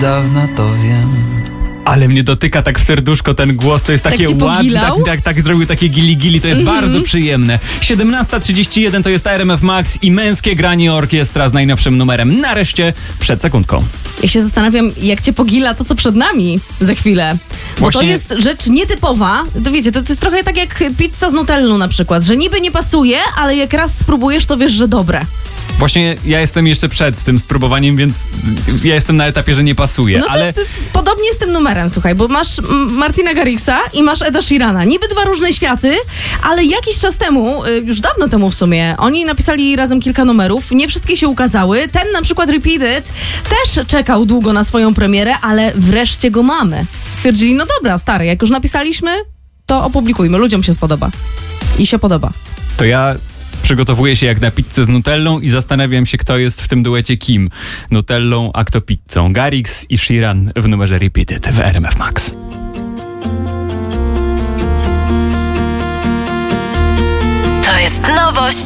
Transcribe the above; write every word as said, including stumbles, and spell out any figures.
dawna to wiem. Ale mnie dotyka tak w serduszko ten głos, to jest Tak takie cię ładne, pogilał? tak, tak, tak zrobił takie gili-gili, to jest Mhm. bardzo przyjemne. siedemnasta trzydzieści jeden to jest R M F Max i męskie granie orkiestra z najnowszym numerem. Nareszcie przed sekundką. Ja się zastanawiam, jak cię pogila to, co przed nami za chwilę. Bo Właśnie- to jest rzecz nietypowa. To wiecie, to, to jest trochę tak jak pizza z nutellą na przykład, że niby nie pasuje, ale jak raz spróbujesz, to wiesz, że dobre. Właśnie ja jestem jeszcze przed tym spróbowaniem, więc ja jestem na etapie, że nie pasuje, No to, ale... to podobnie z tym numerem, słuchaj, bo masz mm, Martina Garrixa i masz Eda Sheerana. Niby dwa różne światy, ale jakiś czas temu, y, już dawno temu w sumie, oni napisali razem kilka numerów, nie wszystkie się ukazały. Ten na przykład Repeated też czekał długo na swoją premierę, ale wreszcie go mamy. Stwierdzili, no dobra, stary, jak już napisaliśmy, to opublikujmy, ludziom się spodoba. I się podoba. To ja przygotowuję się jak na pizzę z nutellą i zastanawiam się, kto jest w tym duecie kim. Nutellą, a kto pizzą. Garrix i Sheeran w numerze Repeated w R M F Max. To jest nowość